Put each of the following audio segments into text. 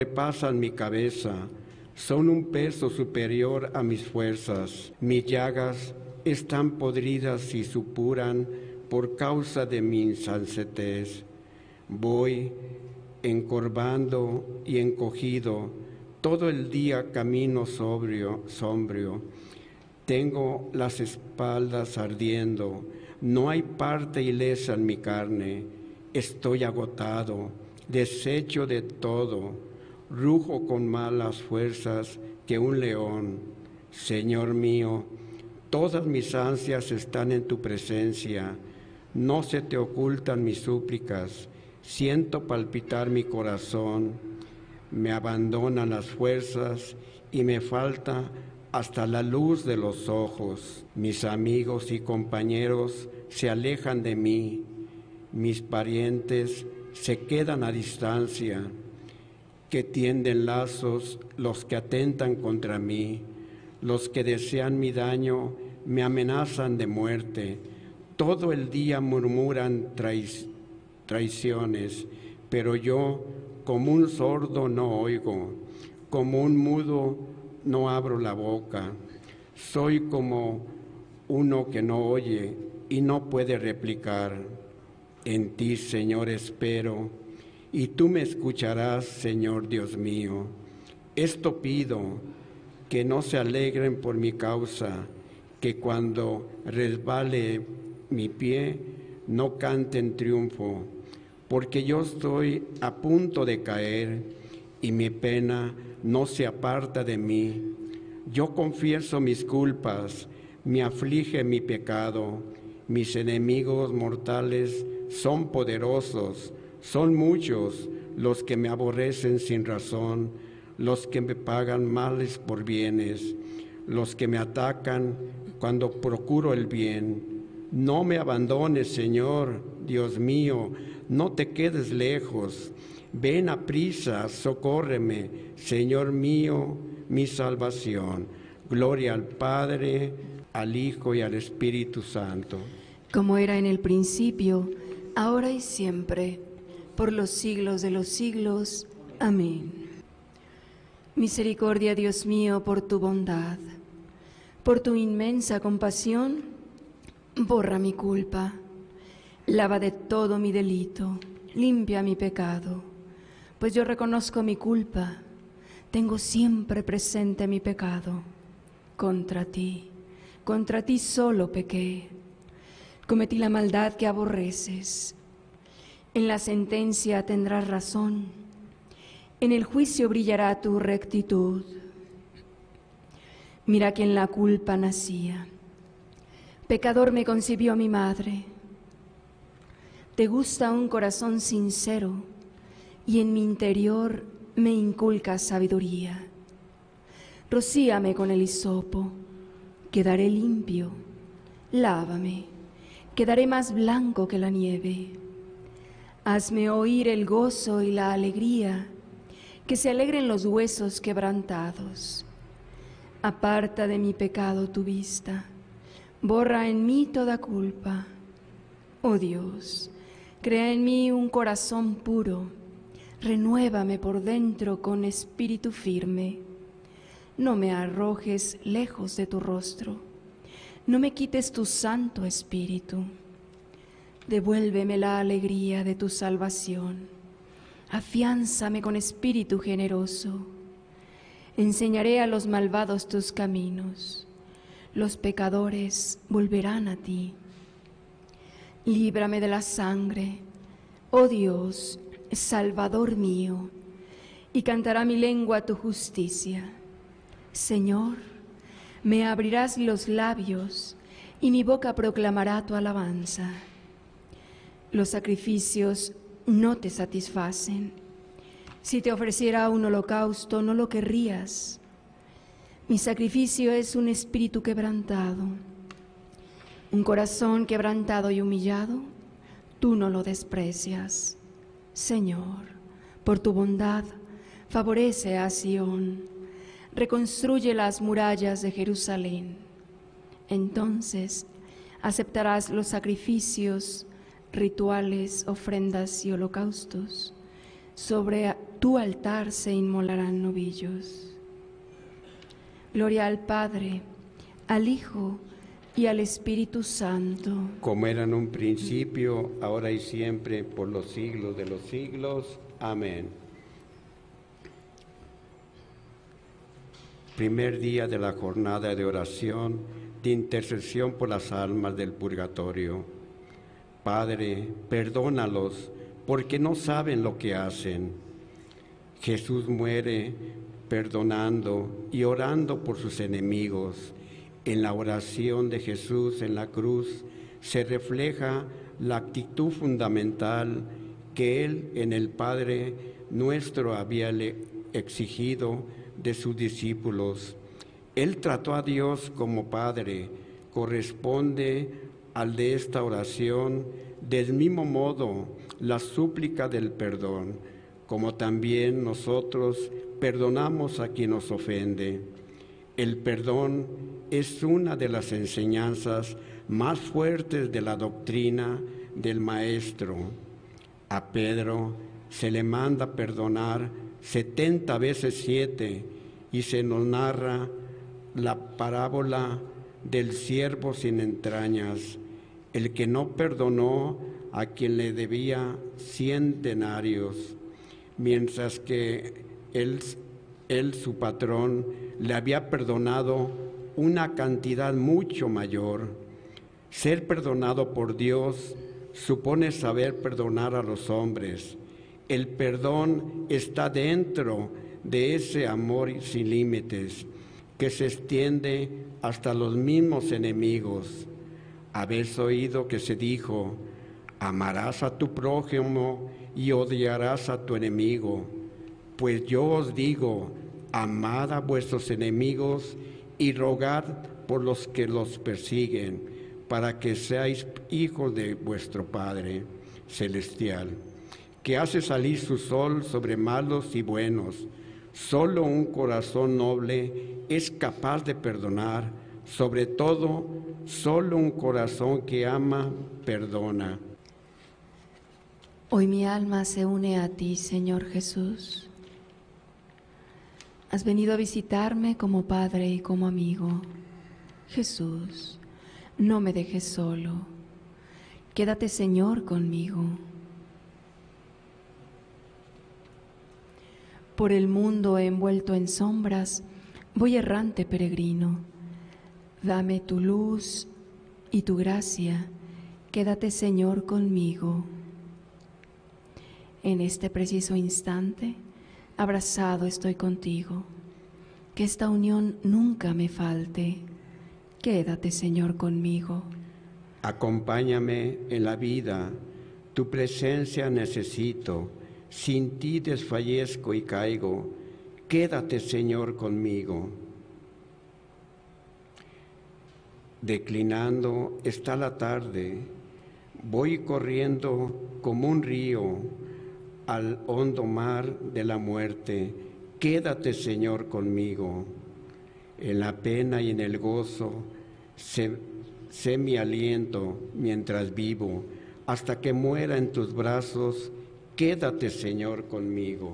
Pasan mi cabeza, son un peso superior a mis fuerzas. Mis llagas están podridas y supuran por causa de mi insensatez. Voy encorvando y encogido, todo el día camino sombrio. Tengo las espaldas ardiendo, no hay parte ilesa en mi carne. Estoy agotado, deshecho de todo. Rujo con malas fuerzas que un león. Señor mío, todas mis ansias están en tu presencia. No se te ocultan mis súplicas. Siento palpitar mi corazón. Me abandonan las fuerzas y me falta hasta la luz de los ojos. Mis amigos y compañeros se alejan de mí. Mis parientes se quedan a distancia. Que tienden lazos los que atentan contra mí, los que desean mi daño me amenazan de muerte, todo el día murmuran traiciones, pero yo como un sordo no oigo, como un mudo no abro la boca, soy como uno que no oye y no puede replicar. En ti, Señor, espero, y tú me escucharás, Señor Dios mío. Esto pido, que no se alegren por mi causa, que cuando resbale mi pie, no canten triunfo, porque yo estoy a punto de caer, y mi pena no se aparta de mí. Yo confieso mis culpas, me aflige mi pecado, mis enemigos mortales son poderosos, son muchos los que me aborrecen sin razón, los que me pagan males por bienes, los que me atacan cuando procuro el bien. No me abandones, Señor, Dios mío, no te quedes lejos. Ven aprisa, socórreme, Señor mío, mi salvación. Gloria al Padre, al Hijo y al Espíritu Santo. Como era en el principio, ahora y siempre, por los siglos de los siglos. Amén. Misericordia, Dios mío, por tu bondad, por tu inmensa compasión, borra mi culpa, lava de todo mi delito, limpia mi pecado, pues yo reconozco mi culpa, tengo siempre presente mi pecado. Contra ti solo pequé, cometí la maldad que aborreces. En la sentencia tendrás razón, en el juicio brillará tu rectitud. Mira que en la culpa nacía, pecador me concibió mi madre. Te gusta un corazón sincero y en mi interior me inculcas sabiduría. Rocíame con el hisopo, quedaré limpio, lávame, quedaré más blanco que la nieve. Hazme oír el gozo y la alegría, que se alegren los huesos quebrantados. Aparta de mi pecado tu vista, borra en mí toda culpa. Oh Dios, crea en mí un corazón puro, renuévame por dentro con espíritu firme. No me arrojes lejos de tu rostro, no me quites tu Santo Espíritu. Devuélveme la alegría de tu salvación, afiánzame con espíritu generoso. Enseñaré a los malvados tus caminos, los pecadores volverán a ti. Líbrame de la sangre, oh Dios, Salvador mío, y cantará mi lengua tu justicia. Señor, me abrirás los labios, y mi boca proclamará tu alabanza. Los sacrificios no te satisfacen. Si te ofreciera un holocausto, no lo querrías. Mi sacrificio es un espíritu quebrantado, un corazón quebrantado y humillado, tú no lo desprecias. Señor, por tu bondad, favorece a Sión, reconstruye las murallas de Jerusalén. Entonces aceptarás los sacrificios, rituales, ofrendas y holocaustos. sobre tu altar se inmolarán novillos. Gloria al Padre, al Hijo y al Espíritu Santo. Como era en un principio, ahora y siempre, por los siglos de los siglos. Amén. Primer día de la jornada de oración, de intercesión por las almas del purgatorio. Padre, perdónalos, porque no saben lo que hacen. Jesús muere perdonando y orando por sus enemigos. En la oración de Jesús en la cruz se refleja la actitud fundamental que Él en el Padre nuestro había exigido de sus discípulos. Él trató a Dios como Padre, corresponde al de esta oración, del mismo modo la súplica del perdón, como también nosotros perdonamos a quien nos ofende. El perdón es una de las enseñanzas más fuertes de la doctrina del Maestro. A Pedro se le manda perdonar 70 veces 7 y se nos narra la parábola del siervo sin entrañas, el que no perdonó a quien le debía 100 denarios, mientras que él, su patrón, le había perdonado una cantidad mucho mayor. Ser perdonado por Dios supone saber perdonar a los hombres. El perdón está dentro de ese amor sin límites que se extiende hasta los mismos enemigos. Habéis oído que se dijo: amarás a tu prójimo y odiarás a tu enemigo. Pues yo os digo, amad a vuestros enemigos y rogad por los que los persiguen, para que seáis hijos de vuestro Padre Celestial, que hace salir su sol sobre malos y buenos. Solo un corazón noble es capaz de perdonar, sobre todo, solo un corazón que ama perdona. Hoy mi alma se une a ti, Señor Jesús. Has venido a visitarme como Padre y como amigo. Jesús, no me dejes solo. Quédate, Señor, conmigo. Por el mundo envuelto en sombras, voy errante peregrino. Dame tu luz y tu gracia. Quédate, Señor, conmigo. En este preciso instante, abrazado estoy contigo. Que esta unión nunca me falte. Quédate, Señor, conmigo. Acompáñame en la vida, tu presencia necesito. Sin ti desfallezco y caigo. Quédate, Señor, conmigo. Declinando está la tarde. Voy corriendo como un río al hondo mar de la muerte. Quédate, Señor, conmigo. En la pena y en el gozo, sé mi aliento mientras vivo, hasta que muera en tus brazos. Quédate, Señor, conmigo.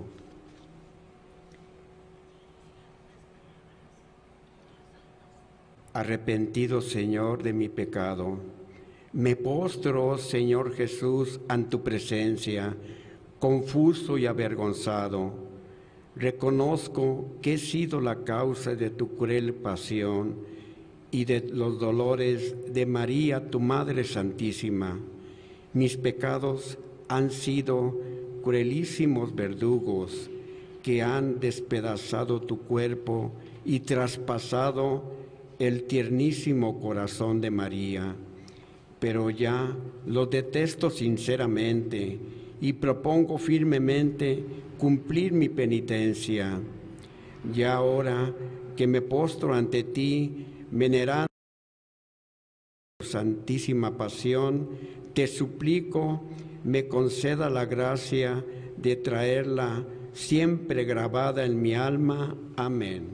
Arrepentido, Señor, de mi pecado, me postro, Señor Jesús, ante tu presencia, confuso y avergonzado. Reconozco que he sido la causa de tu cruel pasión y de los dolores de María, tu Madre Santísima. Mis pecados han sido cruelísimos verdugos que han despedazado tu cuerpo y traspasado el tiernísimo corazón de María. Pero ya los detesto sinceramente y propongo firmemente cumplir mi penitencia. Ya ahora que me postro ante ti, venerando tu santísima pasión, te suplico me conceda la gracia de traerla siempre grabada en mi alma. Amén.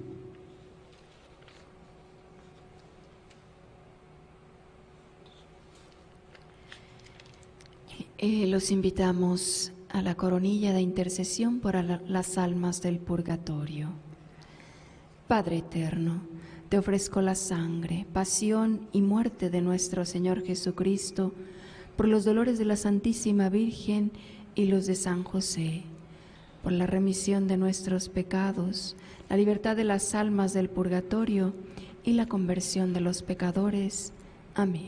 Los invitamos a la coronilla de intercesión por las almas del purgatorio. Padre eterno, te ofrezco la sangre, pasión y muerte de nuestro Señor Jesucristo, por los dolores de la Santísima Virgen y los de San José, por la remisión de nuestros pecados, la libertad de las almas del purgatorio y la conversión de los pecadores. Amén.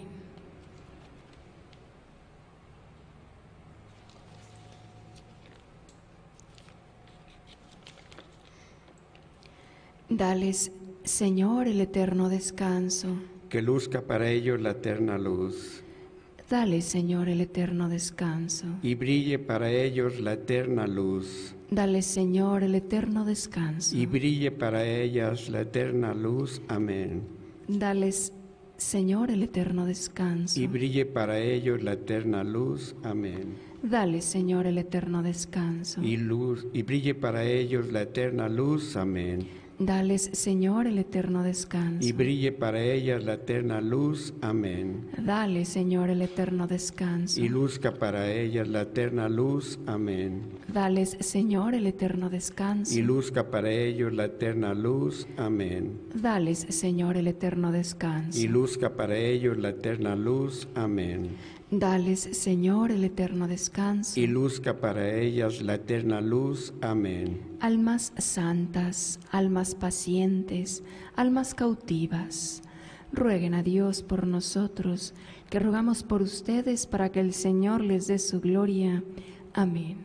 Dales, Señor, el eterno descanso. Que luzca para ellos la eterna luz. Dale, Señor, el eterno descanso. Y brille para ellos la eterna luz. Dale, Señor, el eterno descanso. Y brille para ellas la eterna luz. Amén. Dales, Señor, el eterno descanso. Y brille para ellos la eterna luz. Amén. Dale, Señor, el eterno descanso. Y brille para ellos la eterna luz. Amén. Dales, Señor, el eterno descanso. Y brille para ellas la eterna luz. Amén. Dale, Señor, el eterno descanso. Y luzca para ellas la eterna luz. Amén. Dales, Señor, el eterno descanso. Y luzca para ellos la eterna luz. Amén. Dales, Señor, el eterno descanso. Y luzca para ellos la eterna luz. Amén. Dales, Señor, el eterno descanso. Y luzca para ellas la eterna luz. Amén. Almas santas, almas pacientes, almas cautivas, rueguen a Dios por nosotros, que rogamos por ustedes para que el Señor les dé su gloria. Amén.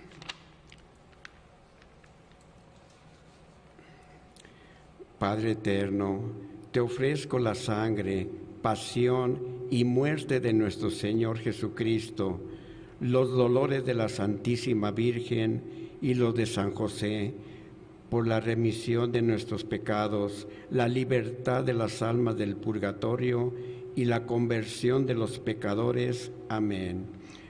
Padre eterno, te ofrezco la sangre, pasión y muerte de nuestro Señor Jesucristo, los dolores de la Santísima Virgen y los de San José, por la remisión de nuestros pecados, la libertad de las almas del purgatorio y la conversión de los pecadores. Amén.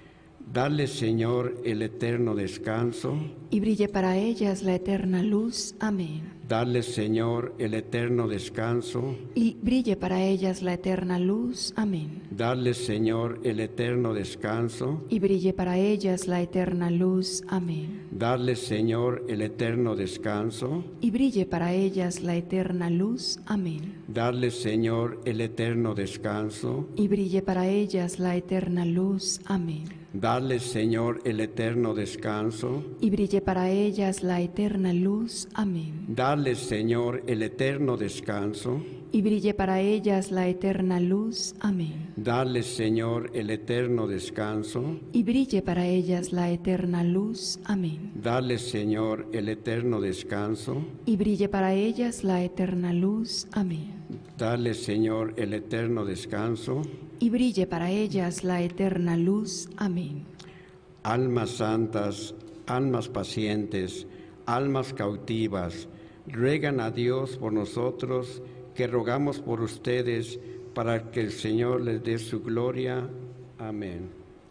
Dale, Señor, el eterno descanso. Y brille para ellas la eterna luz. Amén. Dale, Señor, el eterno descanso. Y brille para ellas la eterna luz. Amén. Dale, Señor, el eterno descanso. Y brille para ellas la eterna luz. Amén. Dale, Señor, el eterno descanso. Y brille para ellas la eterna luz. Amén. Dale, Señor, el eterno descanso. Y brille para ellas la eterna luz. Amén. Dale, Señor, el eterno descanso. Y brille para ellas la eterna luz. Amén. Dale, Señor, el eterno descanso. Y brille para ellas la eterna luz. Amén. Dale, Señor, el eterno descanso. Y brille para ellas la eterna luz. Amén. Dale, Señor, el eterno descanso. Y brille para ellas la eterna luz. Amén. Dale, Señor, el eterno descanso. Y brille para ellas la eterna luz. Amén. Almas santas, almas pacientes, almas cautivas, ruegan a Dios por nosotros, que rogamos por ustedes, para que el Señor les dé su gloria. Amén.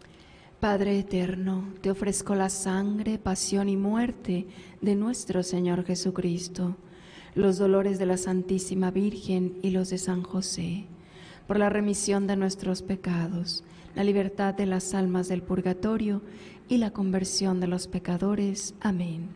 Padre eterno, te ofrezco la sangre, pasión y muerte de nuestro Señor Jesucristo, los dolores de la Santísima Virgen y los de San José, por la remisión de nuestros pecados, la libertad de las almas del purgatorio y la conversión de los pecadores. Amén.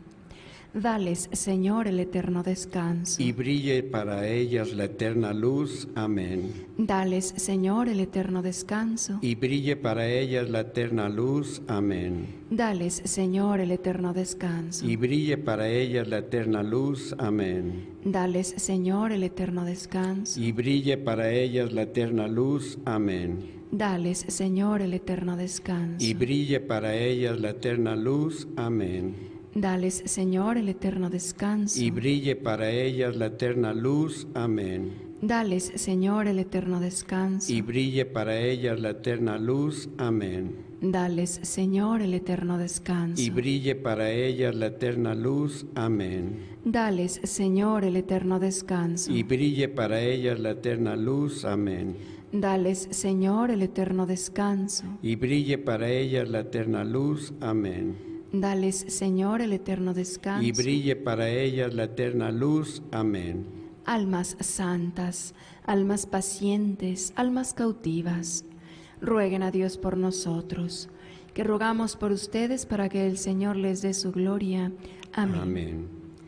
Dales, Señor, el eterno descanso. Y brille para ellas la eterna luz. Amén. Dales, Señor, el eterno descanso. Y brille para ellas la eterna luz. Amén. Dales, Señor, el eterno descanso. Y brille para ellas la eterna luz. Amén. Dales, Señor, el eterno descanso. Y brille para ellas la eterna luz. Amén. Dales, Señor, el eterno descanso. Y brille para ellas la eterna luz. Amén. Dales, Señor, el eterno descanso. Y brille para ellas la eterna luz. Amén. Dales, Señor, el eterno descanso. Y brille para ellas la eterna luz. Amén. Dales, Señor, el eterno descanso. Y brille para ellas la eterna luz. Amén. Dales, Señor, el eterno descanso. Y brille para ellas la eterna luz. Amén. Dales, Señor, el eterno descanso. Y brille para ellas la eterna luz. Amén. Dales, Señor, el eterno descanso. Y brille para ellas la eterna luz. Amén. Almas santas, almas pacientes, almas cautivas, rueguen a Dios por nosotros, que rogamos por ustedes para que el Señor les dé su gloria. Amén. Amén.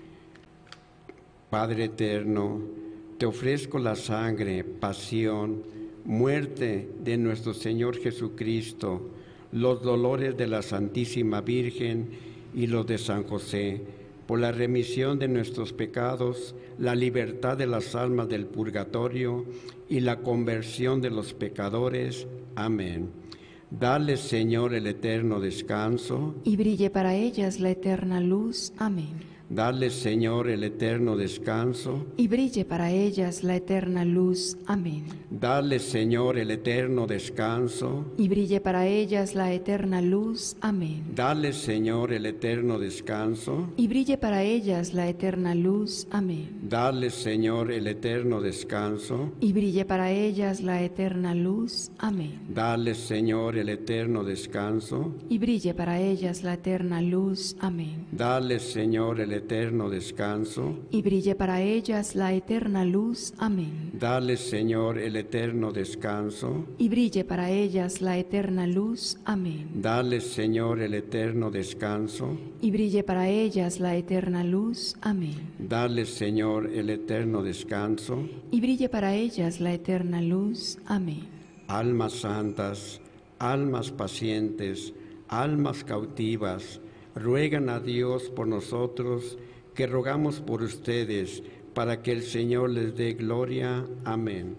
Padre eterno, te ofrezco la sangre, pasión, muerte de nuestro Señor Jesucristo, los dolores de la Santísima Virgen y los de San José, por la remisión de nuestros pecados, la libertad de las almas del purgatorio y la conversión de los pecadores. Amén. Dale, Señor, el eterno descanso. Y brille para ellas la eterna luz. Amén. Dale, Señor, el eterno descanso. Y brille para ellas la eterna luz. Amén. Dale, Señor, el eterno descanso. Y brille para ellas la eterna luz. Amén. Dale, Señor, el eterno descanso. Y brille para ellas la eterna luz. Amén. Dale, Señor, el eterno descanso. Y brille para ellas la eterna luz. Amén. Dale, Señor, el eterno descanso. Y brille para ellas la eterna luz. Amén. Dale, Señor, el eterno descanso. Y brille para ellas la eterna luz. Amén. Dale, Señor, el eterno descanso. Y brille para ellas la eterna luz. Amén. Dale, Señor, el eterno descanso. Y brille para ellas la eterna luz. Amén. Dale, Señor, el eterno descanso. Y brille para ellas la eterna luz. Amén. Almas santas, almas pacientes, almas cautivas, ruegan a Dios por nosotros, que rogamos por ustedes, para que el Señor les dé gloria. Amén.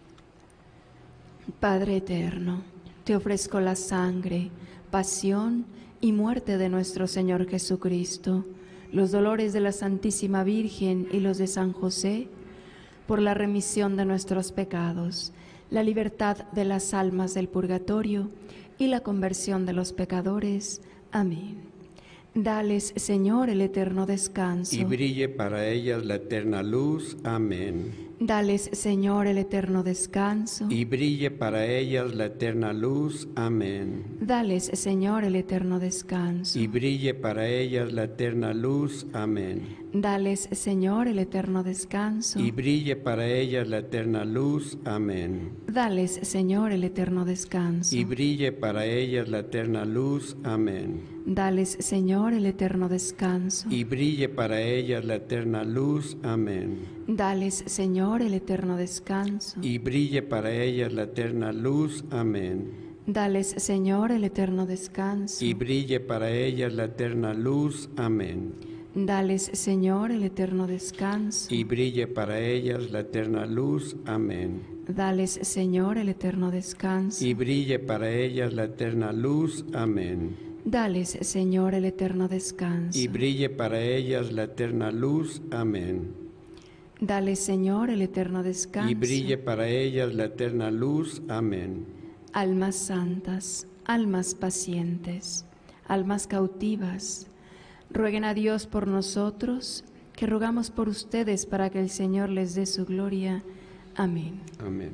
Padre eterno, te ofrezco la sangre, pasión y muerte de nuestro Señor Jesucristo, los dolores de la Santísima Virgen y los de San José, por la remisión de nuestros pecados, la libertad de las almas del purgatorio y la conversión de los pecadores. Amén. Dales, Señor, el eterno descanso. Y brille para ellas la eterna luz. Amén. Dales, Señor, el eterno descanso. Y brille para ellas la eterna luz. Amén. Dales, Señor, el eterno descanso. Y brille para ellas la eterna luz. Amén. Dales, Señor, el eterno descanso. Y brille para ellas la eterna luz. Amén. Dales, Señor, el eterno descanso. Y brille para ellas la eterna luz. Amén. Dales, Señor, el eterno descanso. Y brille para ellas la eterna luz. Amén. Dales, Señor, el eterno descanso. Y brille para ellas la eterna luz. Amén. Dales, Señor, el eterno descanso. Y brille para ellas la eterna luz. Amén. Dales, Señor, el eterno descanso. Y brille para ellas la eterna luz. Amén. Dales, Señor, el eterno descanso. Y brille para ellas la eterna luz. Amén. Dales, Señor, el eterno descanso. Y brille para ellas la eterna luz. Amén. Dales, Señor, el eterno descanso. Y brille para ellas la eterna luz. Amén. Almas santas, almas pacientes, almas cautivas, rueguen a Dios por nosotros, que rogamos por ustedes para que el Señor les dé su gloria. Amén. Amén.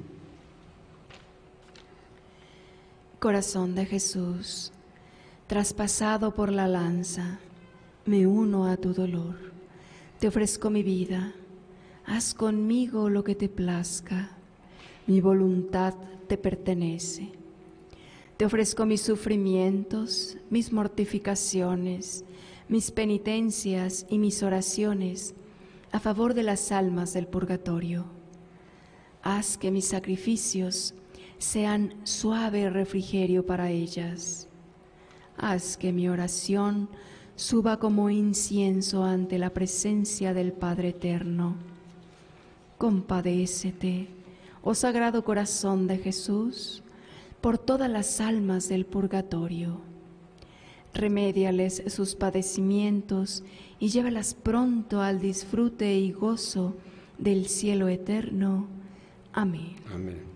Corazón de Jesús, traspasado por la lanza, me uno a tu dolor. Te ofrezco mi vida, haz conmigo lo que te plazca. Mi voluntad te pertenece. Te ofrezco mis sufrimientos, mis mortificaciones, mis penitencias y mis oraciones a favor de las almas del purgatorio. Haz que mis sacrificios sean suave refrigerio para ellas. Haz que mi oración suba como incienso ante la presencia del Padre Eterno. Compadécete, oh Sagrado Corazón de Jesús, por todas las almas del purgatorio. Remédiales sus padecimientos y llévalas pronto al disfrute y gozo del cielo eterno. Amén. Amén.